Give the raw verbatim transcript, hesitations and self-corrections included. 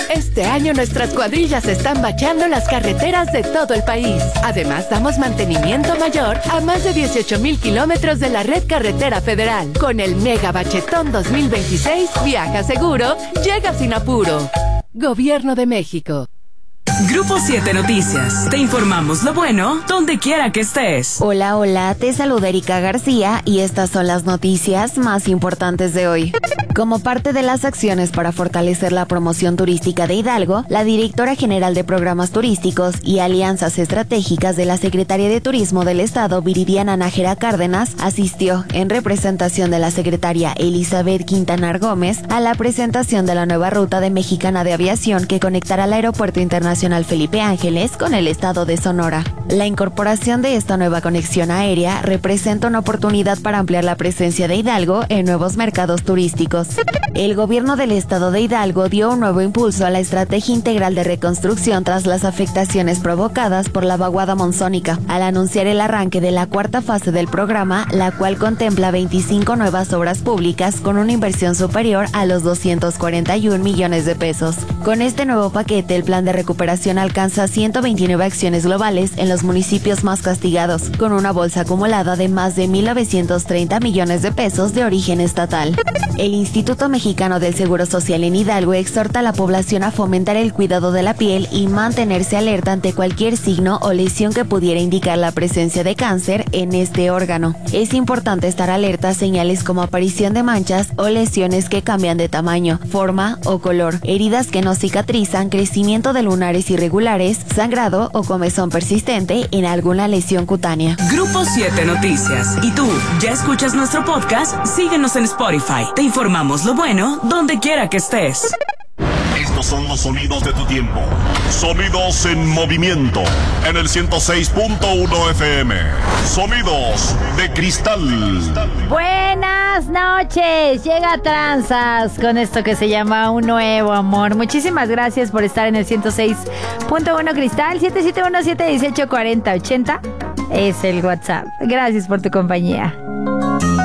Este año nuestras cuadrillas están bachando las carreteras de todo el país. Además, damos mantenimiento mayor a más de dieciocho mil kilómetros de la red carretera federal. Con el Mega Bachetón dos mil veintiséis, viaja seguro, llega sin apuro. Gobierno de México. Grupo siete Noticias. Te informamos lo bueno donde quiera que estés. Hola, hola, te saluda Erika García y estas son las noticias más importantes de hoy. Como parte de las acciones para fortalecer la promoción turística de Hidalgo, la directora general de Programas Turísticos y Alianzas Estratégicas de la Secretaría de Turismo del Estado, Viridiana Nájera Cárdenas, asistió en representación de la secretaria Elizabeth Quintanar Gómez a la presentación de la nueva ruta de Mexicana de Aviación que conectará el Aeropuerto Internacional Felipe Ángeles con el estado de Sonora. La incorporación de esta nueva conexión aérea representa una oportunidad para ampliar la presencia de Hidalgo en nuevos mercados turísticos. El gobierno del estado de Hidalgo dio un nuevo impulso a la estrategia integral de reconstrucción tras las afectaciones provocadas por la vaguada monzónica, al anunciar el arranque de la cuarta fase del programa, la cual contempla veinticinco nuevas obras públicas con una inversión superior a los doscientos cuarenta y un millones de pesos. Con este nuevo paquete, el plan de recuperación alcanza ciento veintinueve acciones globales en los municipios más castigados, con una bolsa acumulada de más de mil novecientos treinta millones de pesos de origen estatal. El Instituto Mexicano del Seguro Social en Hidalgo exhorta a la población a fomentar el cuidado de la piel y mantenerse alerta ante cualquier signo o lesión que pudiera indicar la presencia de cáncer en este órgano. Es importante estar alerta a señales como aparición de manchas o lesiones que cambian de tamaño, forma o color, heridas que no cicatrizan, crecimiento de lunares irregulares, sangrado o comezón persistente en alguna lesión cutánea. Grupo siete Noticias. ¿Y tú, ya escuchas nuestro podcast? Síguenos en Spotify. Te informamos lo bueno donde quiera que estés. Estos son los sonidos de tu tiempo. Sonidos en movimiento. En el ciento seis punto uno F M. Sonidos de cristal. Buenas noches. Llega Tranzas con esto que se llama Un Nuevo Amor. Muchísimas gracias por estar en el ciento seis punto uno Cristal. siete siete uno siete uno ocho cuatro cero ocho cero es el WhatsApp. Gracias por tu compañía.